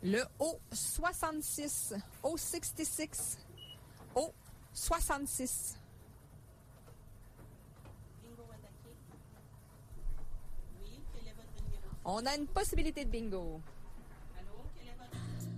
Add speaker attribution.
Speaker 1: Le O66. O66. O66.
Speaker 2: Bingo attaqué. Oui, quel est votre numéro?
Speaker 1: On a une possibilité de bingo.